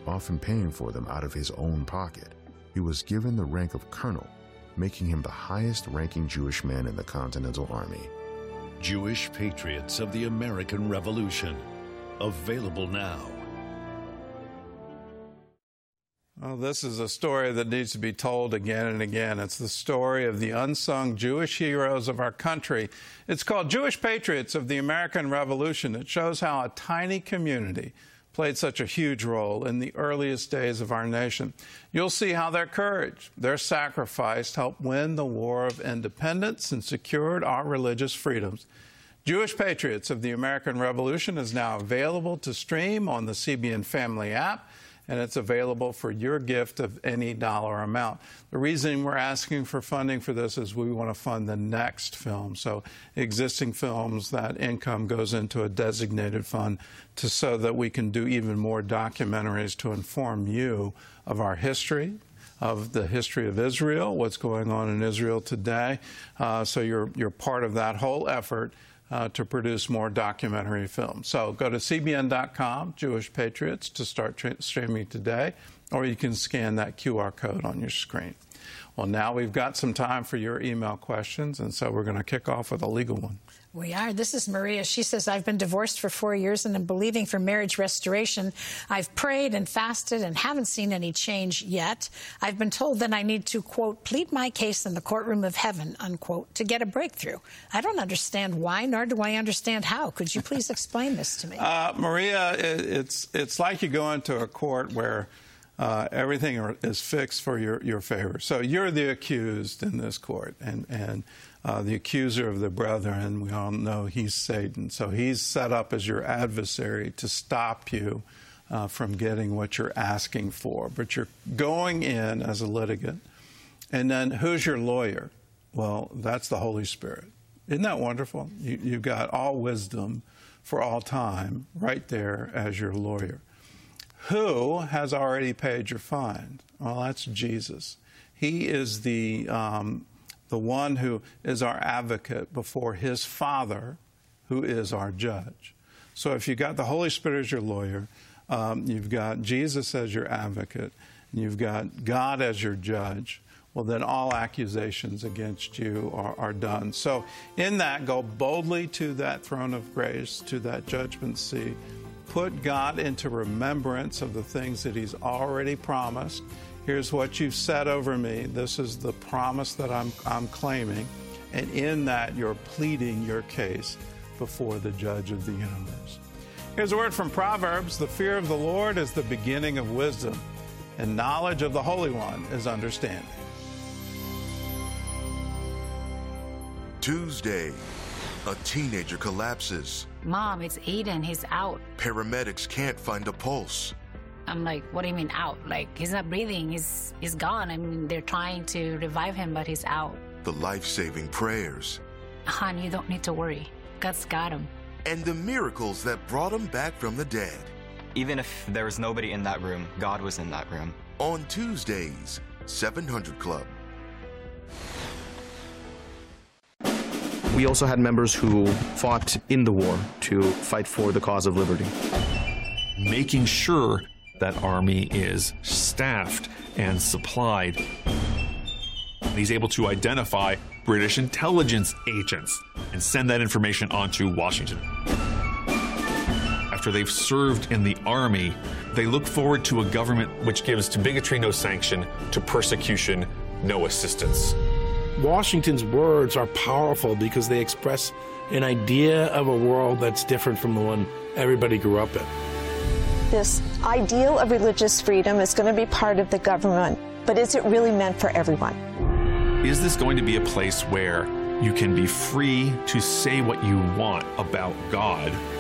often paying for them out of his own pocket. He was given the rank of colonel, making him the highest-ranking Jewish man in the Continental Army. Jewish Patriots of the American Revolution. Available now. Well, this is a story that needs to be told again and again. It's the story of the unsung Jewish heroes of our country. It's called Jewish Patriots of the American Revolution. It shows how a tiny community played such a huge role in the earliest days of our nation. You'll see how their courage, their sacrifice helped win the War of Independence and secured our religious freedoms. Jewish Patriots of the American Revolution is now available to stream on the CBN Family app, and it's available for your gift of any dollar amount. The reason we're asking for funding for this is we want to fund the next film. So existing films, that income goes into a designated fund so that we can do even more documentaries to inform you of our history, of the history of Israel, what's going on in Israel today. So you're part of that whole effort to produce more documentary films. So go to cbn.com, Jewish Patriots, to start streaming today, or you can scan that QR code on your screen. Well, now we've got some time for your email questions, and so we're going to kick off with a legal one. We are. This is Maria. She says, I've been divorced for 4 years and I'm believing for marriage restoration. I've prayed and fasted and haven't seen any change yet. I've been told that I need to, quote, plead my case in the courtroom of heaven, unquote, to get a breakthrough. I don't understand why, nor do I understand how. Could you please explain this to me? Maria, it's like you go into a court where everything is fixed for your favor. So you're the accused in this court, and the accuser of the brethren, we all know he's Satan. So he's set up as your adversary to stop you from getting what you're asking for. But you're going in as a litigant. And then who's your lawyer? Well, that's the Holy Spirit. Isn't that wonderful? You've got all wisdom for all time right there as your lawyer. Who has already paid your fine? Well, that's Jesus. He is the one who is our advocate before his Father, who is our judge. So if you've got the Holy Spirit as your lawyer, you've got Jesus as your advocate, and you've got God as your judge, well, then all accusations against you are done. So in that, go boldly to that throne of grace, to that judgment seat. Put God into remembrance of the things that he's already promised. Here's what you've said over me. This is the promise that I'm claiming. And in that, you're pleading your case before the judge of the universe. Here's a word from Proverbs. The fear of the Lord is the beginning of wisdom, and knowledge of the Holy One is understanding. Tuesday, a teenager collapses. Mom, it's Aiden. He's out. Paramedics can't find a pulse. I'm like, what do you mean out? Like, he's not breathing. He's gone. I mean, they're trying to revive him, but he's out. The life-saving prayers. Hon, you don't need to worry. God's got him. And the miracles that brought him back from the dead. Even if there was nobody in that room, God was in that room. On Tuesdays, 700 Club. We also had members who fought in the war to fight for the cause of liberty. Making sure that army is staffed and supplied. He's able to identify British intelligence agents and send that information on to Washington. After they've served in the army, they look forward to a government which gives to bigotry no sanction, to persecution no assistance. Washington's words are powerful because they express an idea of a world that's different from the one everybody grew up in. This ideal of religious freedom is going to be part of the government, but is it really meant for everyone? Is this going to be a place where you can be free to say what you want about God